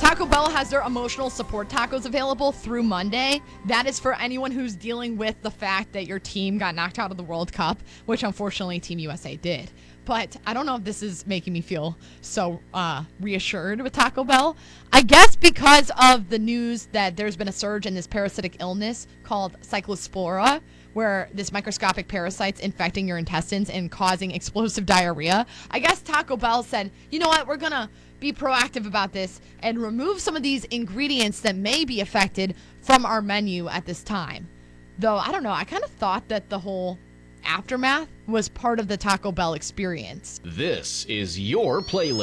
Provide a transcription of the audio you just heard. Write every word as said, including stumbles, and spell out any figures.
Taco Bell has their emotional support tacos available through Monday. That is for anyone who's dealing with the fact that your team got knocked out of the World Cup, which unfortunately Team U S A did. But I don't know if this is making me feel so uh, reassured with Taco Bell. I guess because of the news that there's been a surge in this parasitic illness called Cyclospora, where this microscopic parasite's infecting your intestines and causing explosive diarrhea. I guess Taco Bell said, you know what, we're going to be proactive about this and remove some of these ingredients that may be affected from our menu at this time. Though, I don't know, I kind of thought that the whole aftermath was part of the Taco Bell experience. This is your playlist.